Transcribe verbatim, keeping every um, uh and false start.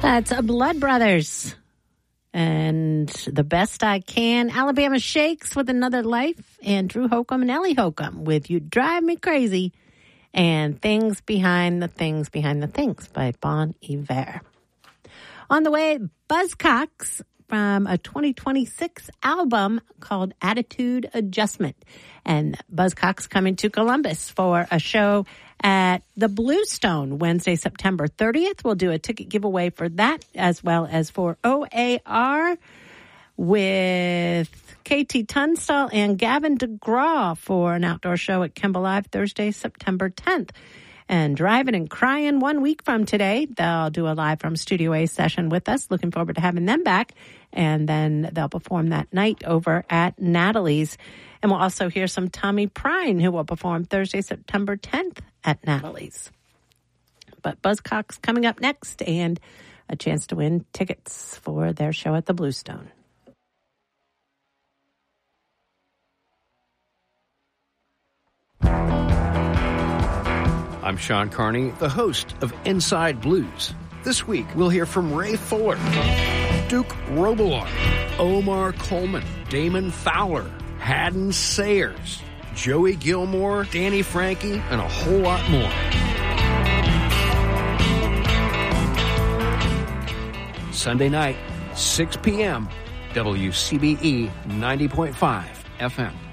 That's a Blood Brothers. And The Best I Can. Alabama Shakes with Another Life. And Drew Holcomb and Ellie Holcomb with You Drive Me Crazy. And Things Behind the Things Behind the Things by Bon Iver. On the way, Buzzcocks from a twenty twenty-six album called Attitude Adjustment. And Buzzcocks coming to Columbus for a show at the Bluestone Wednesday, September thirtieth. We'll do a ticket giveaway for that as well as for O A R with K T Tunstall and Gavin DeGraw for an outdoor show at Kemba Live Thursday, September tenth. And Driving and Crying one week from today. They'll do a live from Studio A session with us. Looking forward to having them back. And then they'll perform that night over at Natalie's. And we'll also hear some Tommy Prine, who will perform Thursday, September tenth at Natalie's. But Buzzcocks coming up next, and a chance to win tickets for their show at the Bluestone. I'm Sean Carney, the host of Inside Blues. This week, we'll hear from Ray Fuller, Duke Robillard, Omar Coleman, Damon Fowler, Haddon Sayers, Joey Gilmore, Danny Frankie, and a whole lot more. Sunday night, six p.m., W C B E ninety point five F M.